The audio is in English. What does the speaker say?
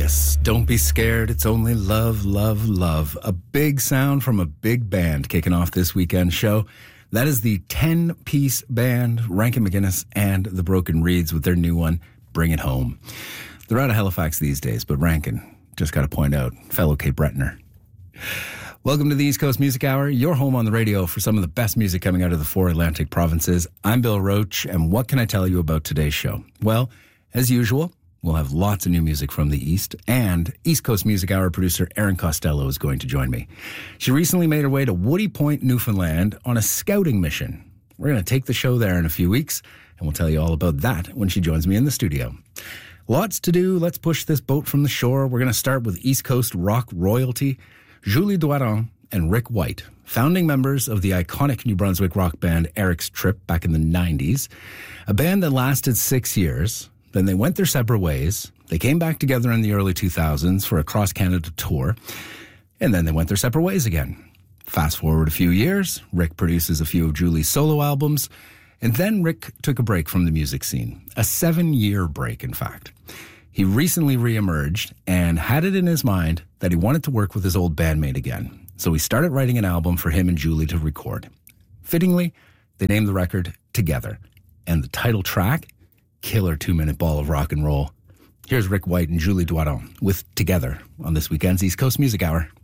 Yes, don't be scared. It's only love, love, love. A big sound from a big band kicking off this weekend show. That is the 10-piece band, Rankin McGuinness and the Broken Reeds with their new one, Bring It Home. They're out of Halifax these days, but Rankin, just got to point out, fellow Cape Bretoner. Welcome to the East Coast Music Hour, your home on the radio for some of the best music coming out of the 4 Atlantic provinces. I'm Bill Roach, and what can I tell you about today's show? Well, as usual, we'll have lots of new music from the East, and East Coast Music Hour producer Erin Costello is going to join me. She recently made her way to Woody Point, Newfoundland on a scouting mission. We're going to take the show there in a few weeks, and we'll tell you all about that when she joins me in the studio. Lots to do. Let's push this boat from the shore. We're going to start with East Coast rock royalty, Julie Doiron and Rick White, founding members of the iconic New Brunswick rock band Eric's Trip back in the 90s, a band that lasted 6 years. Then they went their separate ways. They came back together in the early 2000s for a cross-Canada tour, and then they went their separate ways again. Fast forward a few years, Rick produces a few of Julie's solo albums, and then Rick took a break from the music scene, a 7-year break, in fact. He recently reemerged and had it in his mind that he wanted to work with his old bandmate again. So he started writing an album for him and Julie to record. Fittingly, they named the record Together. And the title track, killer 2-minute ball of rock and roll. Here's Rick White and Julie Doiron with Together on this weekend's East Coast Music Hour.